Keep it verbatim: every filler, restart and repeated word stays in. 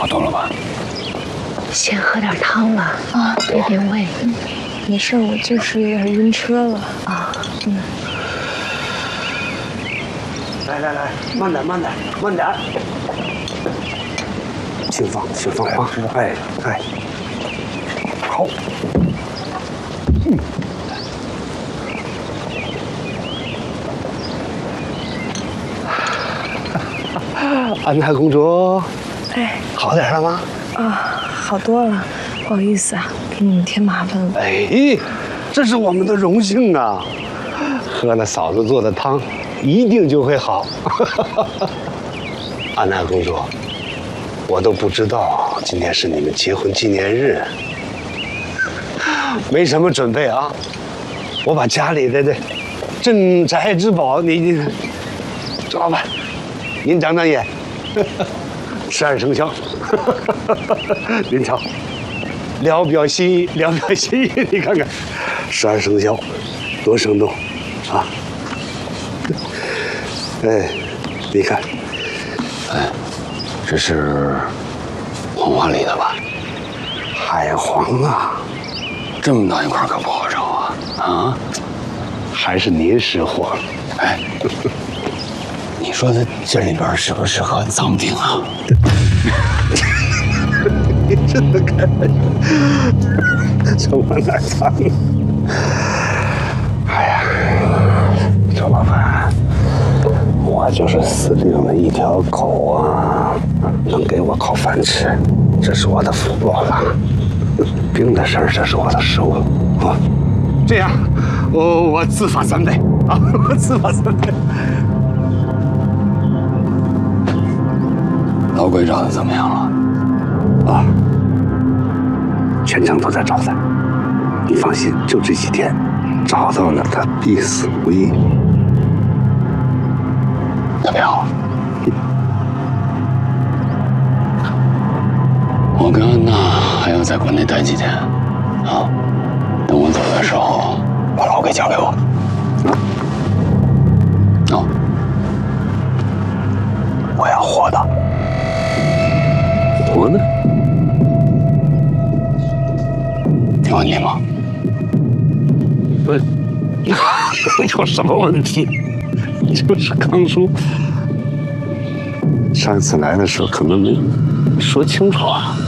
好多了吧？ 先喝点汤吧，啊，别变胃。 嗯，没事，我就是有点晕车了啊。嗯。 来来来，慢点慢点慢点，轻放轻放啊！哎哎，好。嗯。安泰公主， 哎， 好点了吗？ 啊，好多了，不好意思啊，给你们添麻烦了。 哎，这是我们的荣幸啊！喝了嫂子做的汤，一定就会好。安泰公主，我都不知道今天是你们结婚纪念日，没什么准备啊。我把家里的这镇宅之宝，你你，周老板，您长长眼。十二生肖，您瞧，聊表心意，聊表心意，你看看，十二生肖，多生动，啊！哎，你看， 哎，这是黄花梨的吧？ 海黄啊， 这么大一块可不好找啊！啊， 还是您识货。 哎。你说的这里边是不是个藏品啊？ 你真的开玩笑？这我哪藏？哎呀，周老板，我就是死领了一条狗啊，能给我口饭吃，这是我的福报了。病的事儿，这是我的失误啊。这样，我我自罚三杯啊，我自罚三杯。 老鬼找的怎么样了？ 啊，全程都在找他。你放心，就这几天，找到了他必死无疑。 特别好。我跟安娜还要在国内待几天啊？等我走的时候，把老鬼交给我。啊，我要活的。 活呢？ 有问题吗？ 不，有什么问题？就是康叔上次来的时候可能没说清楚啊。